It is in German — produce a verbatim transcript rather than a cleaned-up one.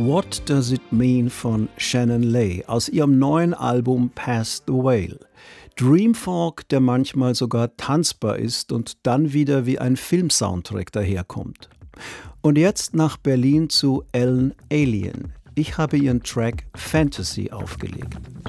What Does It Mean von Shannon Lay aus ihrem neuen Album Past the Whale. Dreamfolk, der manchmal sogar tanzbar ist und dann wieder wie ein Filmsoundtrack daherkommt. Und jetzt nach Berlin zu Ellen Allien. Ich habe ihren Track Fantasy aufgelegt.